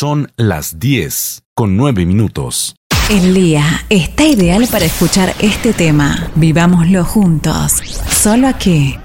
Son las 10:09. El día está ideal para escuchar este tema. Vivámoslo juntos. Solo aquí,